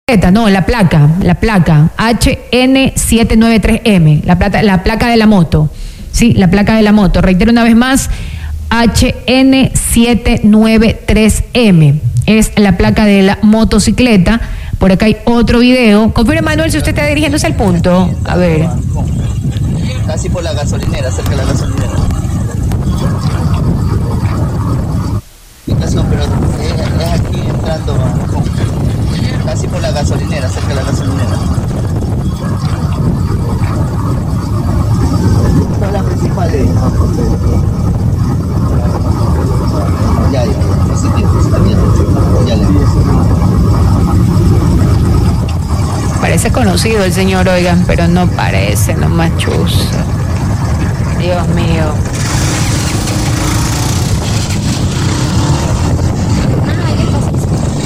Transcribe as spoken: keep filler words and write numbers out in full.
No, la placa, la placa, H N siete nueve tres M, la, plata, la placa de la moto. Sí, la placa de la moto. Reitero una vez más, H N siete nueve tres M es la placa de la motocicleta. Por acá hay otro video. Confirme, Manuel, si usted está dirigiéndose al punto. A ver. Casi por la gasolinera, cerca de la gasolinera. Pero es, es aquí entrando, casi por la gasolinera, cerca de la gasolinera. Esta es la principal de ya, ya, positivo, está bien, ya le vi. Parece conocido el señor, oigan, pero no parece, no machuza. Dios mío.